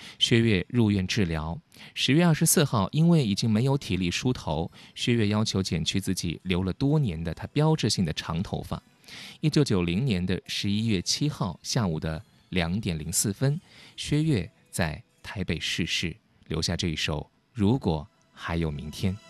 薛岳入院治疗。10月24号，因为已经没有体力梳头，薛岳要求剪去自己留了多年的他标志性的长头发。1990年11月7号下午的2点04分，薛岳在台北逝世，留下这一首《如果还有明天》。